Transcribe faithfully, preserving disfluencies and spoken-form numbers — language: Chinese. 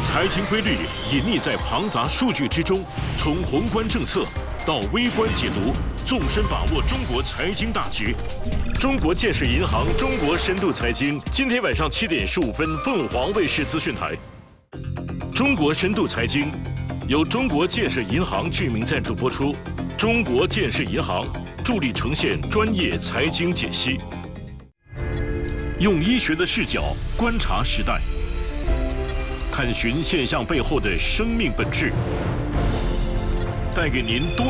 财经规律隐匿在庞杂数据之中，从宏观政策到微观解读，纵深把握中国财经大局。中国建设银行中国深度财经，今天晚上七点十五分，凤凰卫视资讯台。中国深度财经由中国建设银行居民赞助播出，中国建设银行助力呈现专业财经解析，用医学的视角观察时代。探寻现象背后的生命本质，带给您多